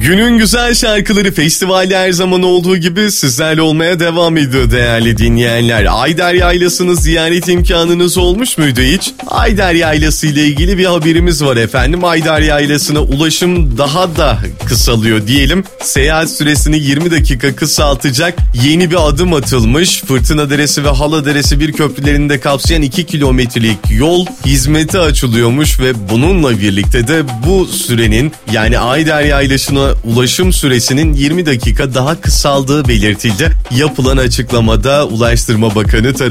Günün güzel şarkıları festivalde her zaman olduğu gibi sizlerle olmaya devam ediyor değerli dinleyenler. Ayder Yaylası'nı ziyaret imkanınız olmuş muydu hiç? Ayder Yaylası ile ilgili bir haberimiz var efendim. Ayder Yaylası'na ulaşım daha da kısalıyor diyelim. Seyahat süresini 20 dakika kısaltacak yeni bir adım atılmış. Fırtınaderesi ve Haladeresi bir köprülerini de kapsayan 2 kilometrelik yol hizmete açılıyormuş ve bununla birlikte de bu sürenin yani Ayder Yaylası'na ulaşım süresinin 20 dakika daha kısaldığı belirtildi. Yapılan açıklamada Ulaştırma Bakanı